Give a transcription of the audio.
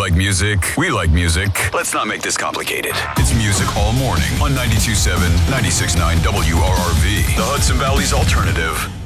like music. We like music. Let's not make this complicated. It's music all morning on 92.7, 96.9 WRRV, the Hudson Valley's alternative.